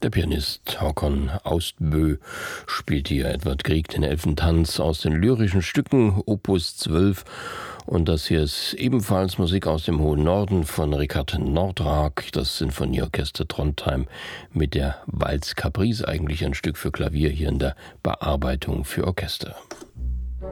Der Pianist Håkon Austbø spielt hier Edvard Grieg den Elfentanz aus den lyrischen Stücken Opus 12. Und das hier ist ebenfalls Musik aus dem hohen Norden von Richard Nordraak, das Sinfonieorchester Trondheim mit der Valse Caprice, eigentlich ein Stück für Klavier hier in der Bearbeitung für Orchester.